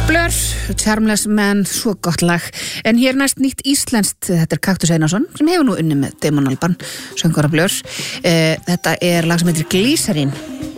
Blur, Charmless Man, svo gott lag. En hér næst nýtt íslenskt, þetta Kaktus Einarsson, sem hefur nú unnið með Damon Albarn, söngvara Blur. Þetta lag sem heitir Glycerin.